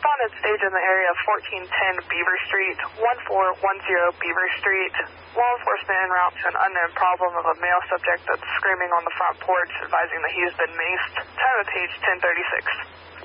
Respondents stage in the area of 1410 Beaver Street, 1410 Beaver Street. Law enforcement en route to an unknown problem of a male subject that's screaming on the front porch, advising that he has been maced. Time of page 1036.